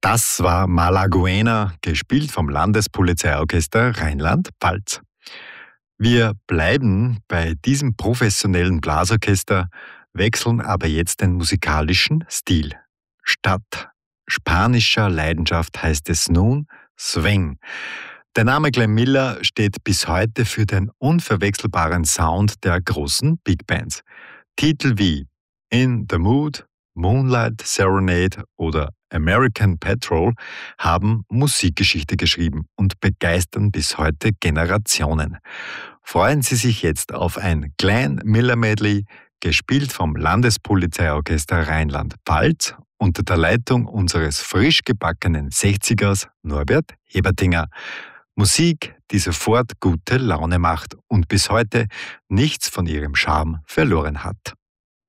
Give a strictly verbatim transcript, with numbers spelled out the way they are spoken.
Das war Malaguena, gespielt vom Landespolizeiorchester Rheinland-Pfalz. Wir bleiben bei diesem professionellen Blasorchester, wechseln aber jetzt den musikalischen Stil. Statt spanischer Leidenschaft heißt es nun Swing. Der Name Glenn Miller steht bis heute für den unverwechselbaren Sound der großen Big Bands. Titel wie In the Mood, Moonlight Serenade oder American Patrol haben Musikgeschichte geschrieben und begeistern bis heute Generationen. Freuen Sie sich jetzt auf ein Glenn Miller Medley, gespielt vom Landespolizeiorchester Rheinland-Pfalz unter der Leitung unseres frisch gebackenen sechzigers Norbert Hebertinger. Musik, die sofort gute Laune macht und bis heute nichts von ihrem Charme verloren hat.